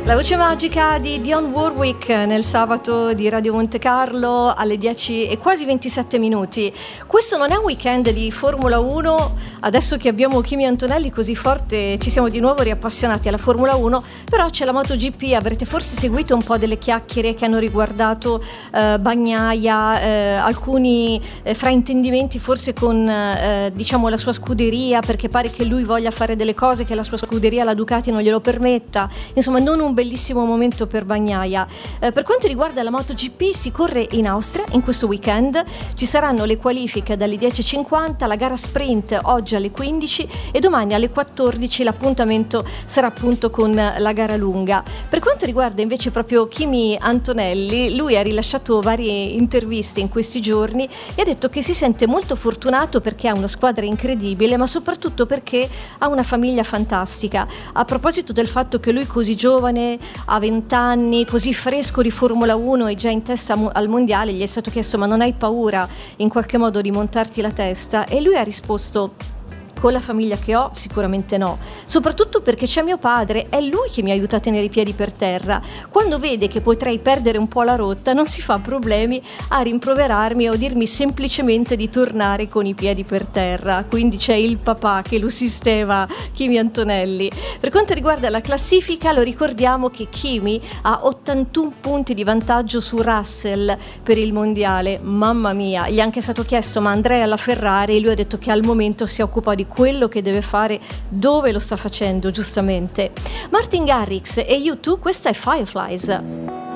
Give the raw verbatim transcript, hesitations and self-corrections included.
La voce magica di Dionne Warwick nel sabato di Radio Monte Carlo alle dieci e quasi ventisette minuti. Questo non è un weekend di Formula uno, adesso che abbiamo Kimi Antonelli così forte ci siamo di nuovo riappassionati alla Formula uno, però c'è la MotoGP. Avrete forse seguito un po' delle chiacchiere che hanno riguardato eh, Bagnaia, eh, alcuni eh, fraintendimenti forse con eh, diciamo la sua scuderia, perché pare che lui voglia fare delle cose che la sua scuderia, la Ducati, non glielo permetta. Insomma, non un bellissimo momento per Bagnaia. Eh, per quanto riguarda la MotoGP, si corre in Austria in questo weekend, ci saranno le qualifiche dalle dieci e cinquanta, la gara sprint oggi alle quindici e domani alle quattordici l'appuntamento sarà appunto con la gara lunga. Per quanto riguarda invece proprio Kimi Antonelli, lui ha rilasciato varie interviste in questi giorni e ha detto che si sente molto fortunato perché ha una squadra incredibile, ma soprattutto perché ha una famiglia fantastica. A proposito del fatto che lui così giovane, a venti anni, così fresco di Formula uno e già in testa al mondiale, gli è stato chiesto: ma non hai paura in qualche modo di montarti la testa? E lui ha risposto: con la famiglia che ho sicuramente no, soprattutto perché c'è mio padre, è lui che mi aiuta a tenere i piedi per terra. Quando vede che potrei perdere un po' la rotta non si fa problemi a rimproverarmi o dirmi semplicemente di tornare con i piedi per terra. Quindi c'è il papà che lo sistema Kimi Antonelli. Per quanto riguarda la classifica, lo ricordiamo che Kimi ha ottantuno punti di vantaggio su Russell per il mondiale. Mamma mia, gli è anche stato chiesto: ma andrei alla Ferrari? E lui ha detto che al momento si occupa di quello che deve fare, dove lo sta facendo giustamente. Martin Garrix e U due, questa è Fireflies.